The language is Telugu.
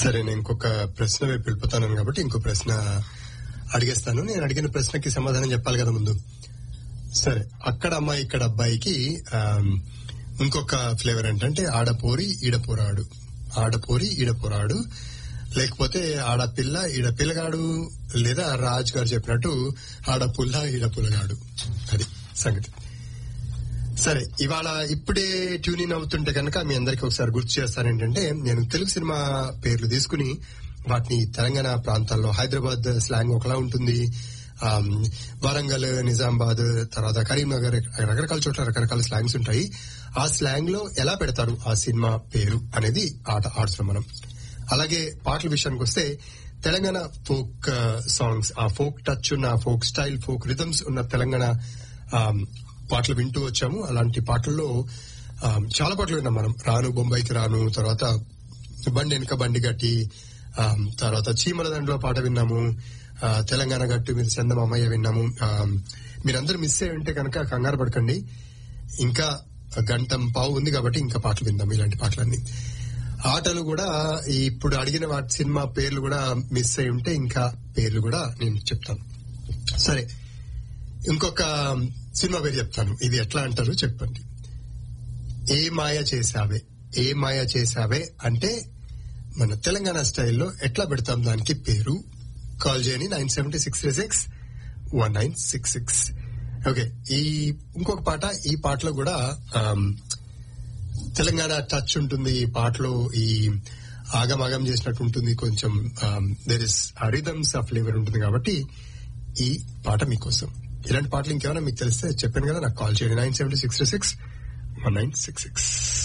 సరే, నేను ఇంకొక ప్రశ్న వైపు వెళ్ళిపోతాను కాబట్టి ఇంకో ప్రశ్న అడిగేస్తాను. నేను అడిగిన ప్రశ్నకి సమాధానం చెప్పాలి కదా ముందు. సరే, అక్కడ అమ్మాయి ఇక్కడ అబ్బాయికి ఇంకొక ఫ్లేవర్ ఏంటంటే ఆడపోరి ఈడపోరాడు, ఆడపోరి ఈడపోరాడు, లేకపోతే ఆడపిల్ల ఈడపిల్లగాడు, లేదా రాజ్ గారు చెప్పినట్టు ఆడపుల్ల ఈడపుల్లగాడు. అది సంగతి. సరే, ఇవాళ ఇప్పుడే ట్యూన్ ఇన్ అవుతుంటే కనుక మీ అందరికి ఒకసారి గుర్తు చేస్తానేంటంటే, నేను తెలుగు సినిమా పేర్లు తీసుకుని వాటిని తెలంగాణ ప్రాంతాల్లో హైదరాబాద్ స్లాంగ్ ఒకలా ఉంటుంది, వరంగల్, నిజామాబాద్, తర్వాత కరీంనగర్, రకరకాల చోట్ల రకరకాల స్లాంగ్స్ ఉంటాయి. ఆ స్లాంగ్ లో ఎలా పెడతారు ఆ సినిమా పేరు అనేది ఆట ఆడుతున్నాం మనం. అలాగే పాటల విషయానికి వస్తే తెలంగాణ ఫోక్ సాంగ్స్, ఆ ఫోక్ టచ్ ఉన్న, ఫోక్ స్టైల్, ఫోక్ రిథమ్స్ ఉన్న తెలంగాణ పాటలు వింటూ వచ్చాము. అలాంటి పాటల్లో చాలా పాటలు విన్నాం మనం. రాను బొంబాయికి రాను, తర్వాత బండి వెనుక బండి గట్టి, తర్వాత చీమల దండలో పాట విన్నాము, తెలంగాణ గట్టు మీద చందమామయ్య విన్నాము. మీరందరూ మిస్ అయ్యి ఉంటే కనుక కంగారు పడకండి, ఇంకా గంటం పావు ఉంది కాబట్టి ఇంకా పాటలు విందాం. ఇలాంటి పాటలన్నీ ఆటలు కూడా ఇప్పుడు అడిగిన వాటి సినిమా పేర్లు కూడా మిస్ అయి ఉంటే ఇంకా పేర్లు కూడా నేను చెప్తాను. సరే, ఇంకొక సినిమా పేరు చెప్తాను. ఇది ఎట్లా అంటారు చెప్పండి. ఏ మాయ చేసావే. ఏ మాయ చేసావే అంటే మన తెలంగాణ స్టైల్లో ఎట్లా పెడతాం దానికి పేరు? కాల్ చేయండి 9760619666. ఓకే, ఈ ఇంకొక పాట, ఈ పాటలో కూడా తెలంగాణ టచ్ ఉంటుంది. ఈ పాటలో ఈ ఆగమాగం చేసినట్టు ఉంటుంది, కొంచెం there is rhythms of flavour ఉంటుంది. కాబట్టి ఈ పాట మీకోసం. ఇలాంటి పాటలు ఇంకేమైనా మీకు తెలిస్తే చెప్పాను కదా, నాకు కాల్ చేయండి 9760619666.